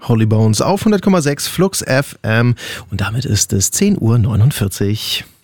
Holy Bones auf 100,6 Flux FM und damit ist es 10:49 Uhr.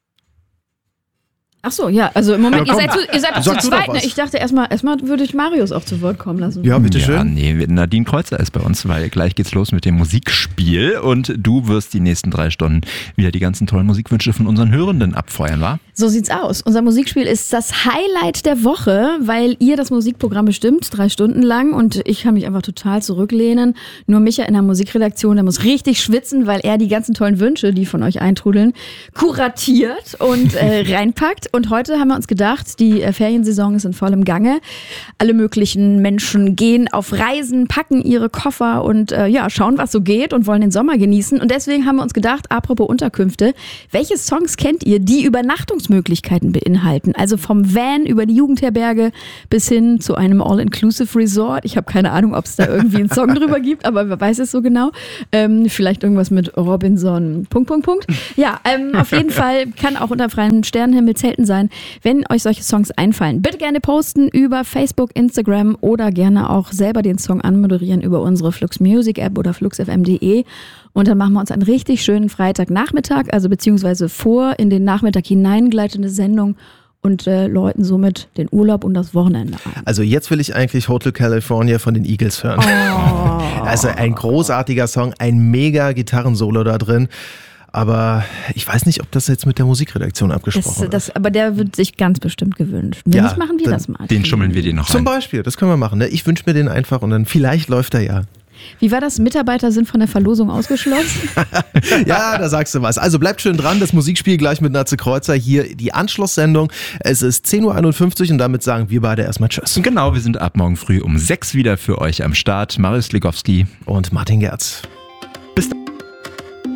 Ach so, ja, also im Moment, ihr seid zu zweit. was. Ich dachte erstmal würde ich Marius auch zu Wort kommen lassen. Ja, bitteschön. Ja, nee, Nadine Kreuzer ist bei uns, weil gleich geht's los mit dem Musikspiel und du wirst die nächsten 3 Stunden wieder die ganzen tollen Musikwünsche von unseren Hörenden abfeuern, wa? So sieht's aus. Unser Musikspiel ist das Highlight der Woche, weil ihr das Musikprogramm bestimmt, 3 Stunden lang und ich kann mich einfach total zurücklehnen. Nur Micha in der Musikredaktion, der muss richtig schwitzen, weil er die ganzen tollen Wünsche, die von euch eintrudeln, kuratiert und reinpackt. Und heute haben wir uns gedacht, die Feriensaison ist in vollem Gange. Alle möglichen Menschen gehen auf Reisen, packen ihre Koffer und schauen, was so geht und wollen den Sommer genießen. Und deswegen haben wir uns gedacht, apropos Unterkünfte, welche Songs kennt ihr, die Übernachtungsmöglichkeiten beinhalten? Also vom Van über die Jugendherberge bis hin zu einem All-Inclusive Resort. Ich habe keine Ahnung, ob es da irgendwie einen Song drüber gibt, aber wer weiß es so genau. Vielleicht irgendwas mit Robinson, .. Ja, auf jeden Fall kann auch unter freiem Sternenhimmel Zelten sein, wenn euch solche Songs einfallen. Bitte gerne posten über Facebook, Instagram oder gerne auch selber den Song anmoderieren über unsere Flux Music App oder fluxfm.de. Und dann machen wir uns einen richtig schönen Freitagnachmittag, also beziehungsweise vor in den Nachmittag hineingleitende Sendung und läuten somit den Urlaub und das Wochenende ein. Also jetzt will ich eigentlich Hotel California von den Eagles hören. Oh. Also ein großartiger Song, ein mega Gitarrensolo da drin. Aber ich weiß nicht, ob das jetzt mit der Musikredaktion abgesprochen ist. Aber der wird sich ganz bestimmt gewünscht. Wenn nicht, machen wir das mal. Den schummeln wir dir noch Zum rein. Beispiel, das können wir machen. Ne? Ich wünsche mir den einfach und dann vielleicht läuft er ja. Wie war das? Mitarbeiter sind von der Verlosung ausgeschlossen? Ja, da sagst du was. Also bleibt schön dran, das Musikspiel gleich mit Natze Kreuzer. Hier die Anschlusssendung. Es ist 10:51 Uhr und damit sagen wir beide erstmal Tschüss. Genau, wir sind ab morgen früh um 6 wieder für euch am Start. Marius Legowski und Martin Gerz.